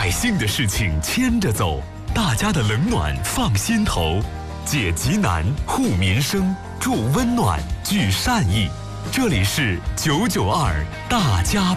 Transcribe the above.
百姓的事情牵着走，大家的冷暖放心头，解急难护民生，助温暖聚善意。这里是992大家